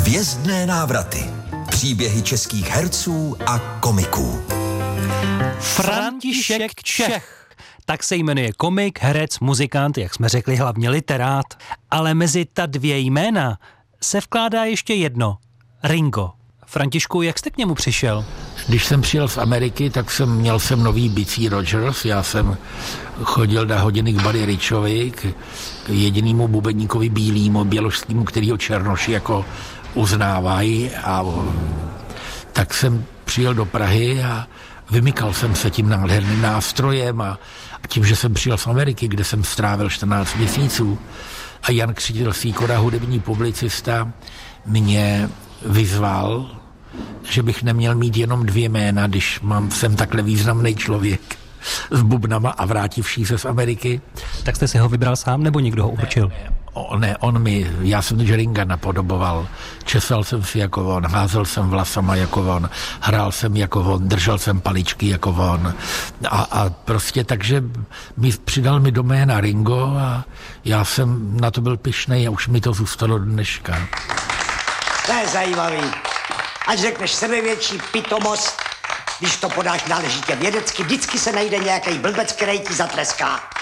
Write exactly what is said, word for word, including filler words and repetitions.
Hvězdné návraty. Příběhy českých herců a komiků. František Čech. Tak se jmenuje komik, herec, muzikant, jak jsme řekli, hlavně literát. Ale mezi ta dvě jména se vkládá ještě jedno. Ringo. Františku, jak jste k němu přišel? Když jsem přijel z Ameriky, tak jsem měl jsem nový bicí Rogers. Já jsem chodil na hodiny k Buddy Richovi, k jedinému bubeníkovi bílýmu, běložskému, kterýho černoši jako uznávají. A tak jsem přijel do Prahy a vymykal jsem se tím nádherným nástrojem a tím, že jsem přijel z Ameriky, kde jsem strávil čtrnáct měsíců a Jan Křtíl Sýkora, hudební publicista, mě vyzval, že bych neměl mít jenom dvě jména, když mám, jsem takhle významný člověk s bubnama a vrátivší se z Ameriky. Tak jste si ho vybral sám, nebo někdo ho určil? Ne, ne, ne on mi, já jsem Ringa napodoboval, česal jsem si jako on, házel jsem vlasama jako on, hrál jsem jako on, držel jsem paličky jako on a, a prostě takže mi přidal mi do jména Ringo a já jsem na to byl pyšnej a už mi to zůstalo do dneška. To je zajímavý. Ať řekneš sebevětší pitomost, když to podáš náležitě vědecky, vždycky se najde nějaký blbec, který ti zatleská.